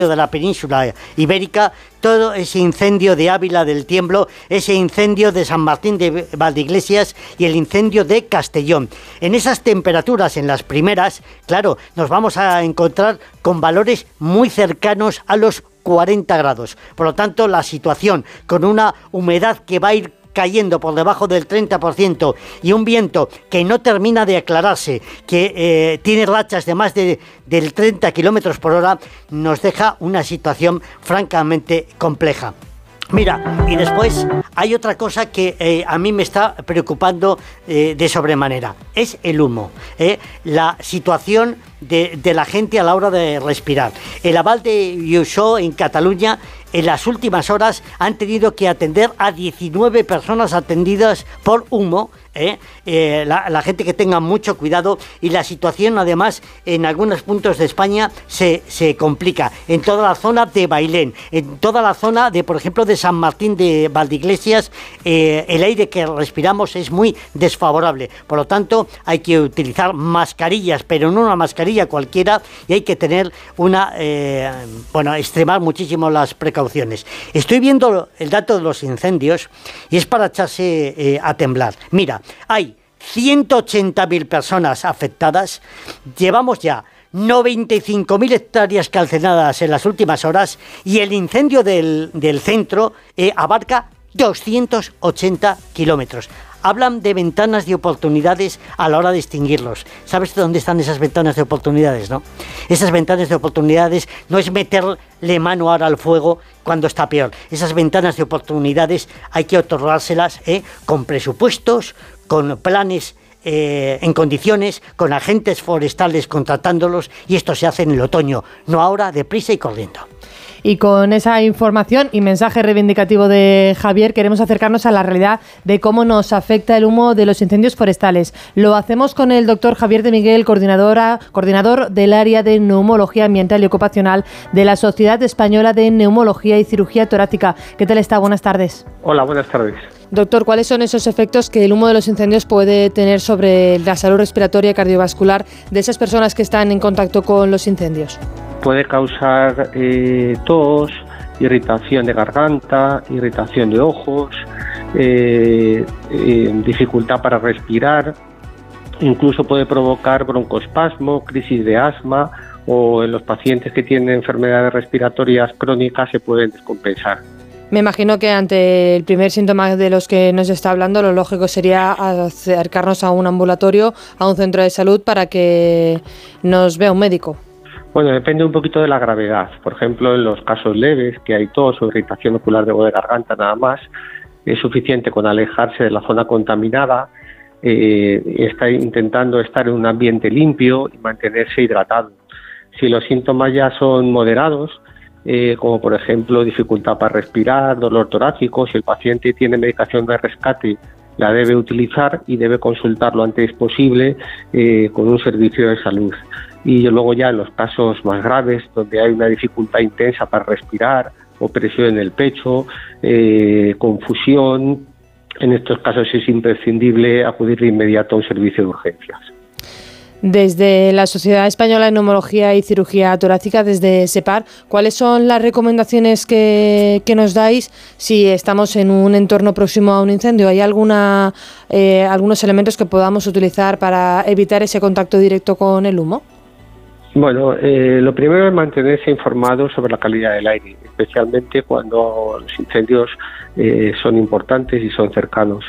de la península ibérica, todo ese incendio de Ávila del Tiemblo, ese incendio de San Martín de Valdeiglesias y el incendio de Castellón. En esas temperaturas, en las primeras, claro, nos vamos a encontrar con valores muy cercanos a los 40 grados. Por lo tanto, la situación con una humedad que va a ir cayendo por debajo del 30% y un viento que no termina de aclararse, que tiene rachas de más del 30 kilómetros por hora, nos deja una situación francamente compleja. Mira, y después hay otra cosa que a mí me está preocupando de sobremanera, es el humo, la situación de la gente a la hora de respirar. El Aval de Lluçà en Cataluña en las últimas horas han tenido que atender a 19 personas atendidas por humo. La gente que tenga mucho cuidado, y la situación además en algunos puntos de España se complica, en toda la zona de Bailén, en toda la zona de, por ejemplo, de San Martín de Valdeiglesias, el aire que respiramos es muy desfavorable, por lo tanto hay que utilizar mascarillas, pero no una mascarilla cualquiera, y hay que tener extremar muchísimo las precauciones. Estoy viendo el dato de los incendios y es para echarse a temblar. Mira, hay 180.000 personas afectadas, llevamos ya 95.000 hectáreas calcinadas en las últimas horas, y el incendio del centro abarca 280 kilómetros. Hablan de ventanas de oportunidades a la hora de extinguirlos. ¿Sabes dónde están esas ventanas de oportunidades, no? Esas ventanas de oportunidades no es meterle mano ahora al fuego cuando está peor. Esas ventanas de oportunidades hay que otorgárselas con presupuestos, con planes en condiciones, con agentes forestales contratándolos, y esto se hace en el otoño, no ahora, deprisa y corriendo. Y con esa información y mensaje reivindicativo de Javier, queremos acercarnos a la realidad de cómo nos afecta el humo de los incendios forestales. Lo hacemos con el doctor Javier de Miguel, coordinador del área de neumología ambiental y ocupacional de la Sociedad Española de Neumología y Cirugía Torácica. ¿Qué tal está? Buenas tardes. Hola, buenas tardes. Doctor, ¿cuáles son esos efectos que el humo de los incendios puede tener sobre la salud respiratoria y cardiovascular de esas personas que están en contacto con los incendios? Puede causar tos, irritación de garganta, irritación de ojos, dificultad para respirar, incluso puede provocar broncoespasmo, crisis de asma, o en los pacientes que tienen enfermedades respiratorias crónicas se pueden descompensar. Me imagino que ante el primer síntoma de los que nos está hablando, lo lógico sería acercarnos a un ambulatorio, a un centro de salud, para que nos vea un médico. Bueno, depende un poquito de la gravedad. Por ejemplo, en los casos leves, que hay tos o irritación ocular de garganta nada más, es suficiente con alejarse de la zona contaminada, está intentando estar en un ambiente limpio y mantenerse hidratado. Si los síntomas ya son moderados, como por ejemplo dificultad para respirar, dolor torácico, si el paciente tiene medicación de rescate, la debe utilizar y debe consultar lo antes posible con un servicio de salud. Y luego ya en los casos más graves, donde hay una dificultad intensa para respirar, o presión en el pecho, confusión, en estos casos es imprescindible acudir de inmediato a un servicio de urgencias. Desde la Sociedad Española de Neumología y Cirugía Torácica, desde SEPAR, ¿cuáles son las recomendaciones que nos dais si estamos en un entorno próximo a un incendio? ¿Hay algunos elementos que podamos utilizar para evitar ese contacto directo con el humo? Bueno, lo primero es mantenerse informado sobre la calidad del aire, especialmente cuando los incendios son importantes y son cercanos.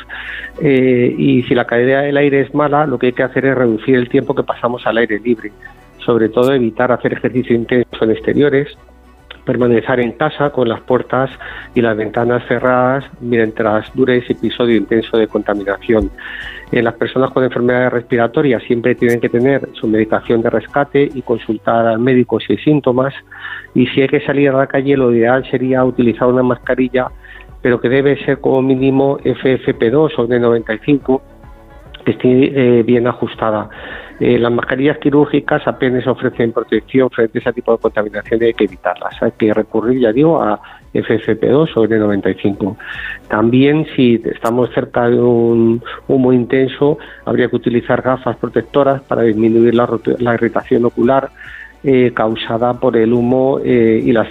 Y si la calidad del aire es mala, lo que hay que hacer es reducir el tiempo que pasamos al aire libre, sobre todo evitar hacer ejercicio intenso en exteriores, permanecer en casa con las puertas y las ventanas cerradas mientras dure ese episodio intenso de contaminación. Las personas con enfermedades respiratorias siempre tienen que tener su medicación de rescate y consultar al médico si hay síntomas, y si hay que salir a la calle, lo ideal sería utilizar una mascarilla, pero que debe ser como mínimo FFP2 o N95, que esté bien ajustada. Las mascarillas quirúrgicas apenas ofrecen protección frente a ese tipo de contaminación y hay que evitarlas. Hay que recurrir, ya digo, a FFP2 o N95. También, si estamos cerca de un humo intenso, habría que utilizar gafas protectoras para disminuir la irritación ocular, causada por el humo y las